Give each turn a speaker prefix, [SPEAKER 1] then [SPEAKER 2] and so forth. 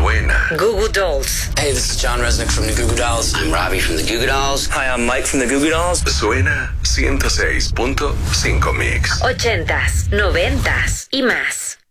[SPEAKER 1] Suena.
[SPEAKER 2] Goo Goo Dolls.
[SPEAKER 3] Hey, this is John Resnick from the Goo Goo Dolls.
[SPEAKER 4] I'm Robbie from the Goo Goo Dolls.
[SPEAKER 5] Hi, I'm Mike from the Goo Goo Dolls.
[SPEAKER 1] Suena 106.5 Mix.
[SPEAKER 2] 80s, 90s y más.